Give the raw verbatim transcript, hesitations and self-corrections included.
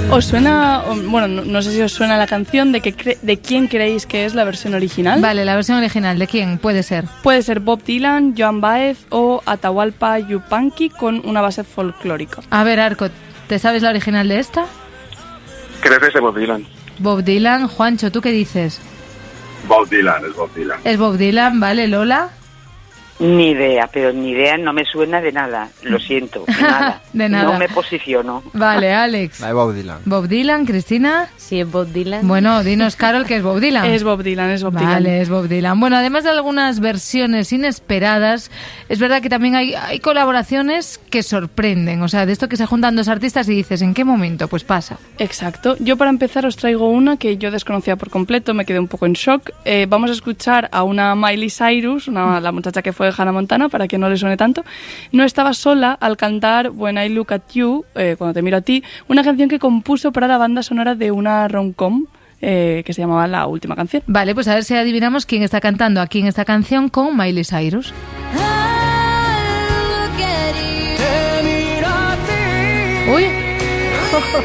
¿Os suena, bueno, no, no sé si os suena la canción, de, que cre- de quién creéis que es la versión original? Vale, la versión original, ¿de quién puede ser? Puede ser Bob Dylan, Joan Baez o Atahualpa Yupanqui con una base folclórica. A ver, Arco, ¿te sabes la original de esta? Creo que es de Bob Dylan. Bob Dylan. Juancho, ¿tú qué dices? Bob Dylan, es Bob Dylan. Es Bob Dylan, ¿vale, Lola? Ni idea, pero ni idea, no me suena de nada, lo siento, de nada. De nada. No me posiciono. Vale, Alex. La de Bob Dylan. Bob Dylan, Cristina. Sí, es Bob Dylan. Bueno, dinos, Carol, que es Bob Dylan. Es Bob Dylan, es Bob Dylan. Vale, es Bob Dylan. Bueno, además de algunas versiones inesperadas, es verdad que también hay, hay colaboraciones que sorprenden. O sea, de esto que se juntan dos artistas y dices, ¿en qué momento? Pues pasa. Exacto. Yo para empezar os traigo una que yo desconocía por completo, me quedé un poco en shock. Eh, vamos a escuchar a una Miley Cyrus, una, la muchacha que fue de Hannah Montana, para que no le suene tanto. No estaba sola al cantar When I Look at You, eh, cuando te miro a ti, una canción que compuso para la banda sonora de una rom-com eh, que se llamaba La Última Canción. Vale, pues a ver si adivinamos quién está cantando aquí en esta canción con Miley Cyrus. Uy.